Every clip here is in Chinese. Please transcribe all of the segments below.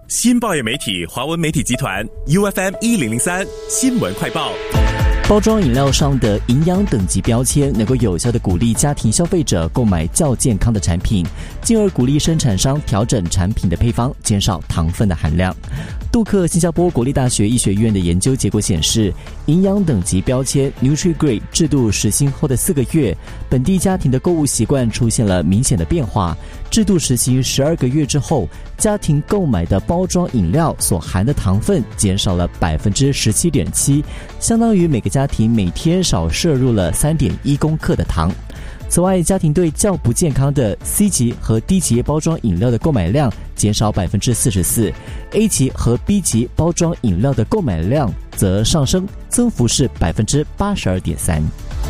新报业媒体华文媒体集团 UFM1003 新闻快报。 包装饮料上的营养等级标签能够有效地鼓励家庭消费者购买较健康的产品，进而鼓励生产商调整产品的配方，减少糖分的含量。杜克新加坡国立大学医学院的研究结果显示，营养等级标签 NutriGrade 制度实行后的4个月，本地家庭的购物习惯出现了明显的变化。制度实行12个月之后，家庭购买的包装饮料所含的糖分减少了 17.7%， 相当于每个家庭每天少摄入了 3.1 公克的糖。此外，家庭对较不健康的 C 级和 D 级包装饮料的购买量减少 44%， A 级和 B 级包装饮料的购买量则上升，增幅是 82.3%。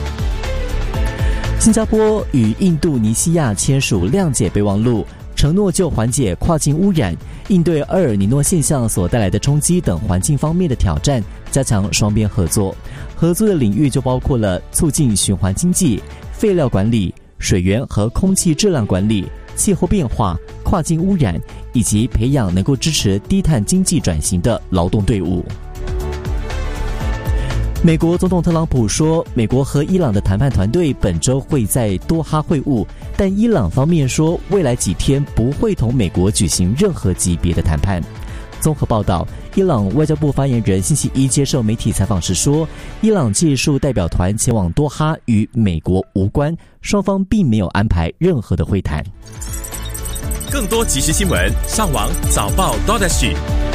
新加坡与印度尼西亚签署谅解备忘录，承诺就缓解跨境污染、应对厄尔尼诺现象所带来的冲击等环境方面的挑战，加强双边合作。合作的领域就包括了促进循环经济、废料管理、水源和空气质量管理、气候变化、跨境污染，以及培养能够支持低碳经济转型的劳动队伍。美国总统特朗普说，美国和伊朗的谈判团队本周会在多哈会晤，但伊朗方面说，未来几天不会同美国举行任何级别的谈判。综合报道，伊朗外交部发言人星期一接受媒体采访时说，伊朗技术代表团前往多哈与美国无关，双方并没有安排任何的会谈。 更多即时新闻，上网早报 .SG。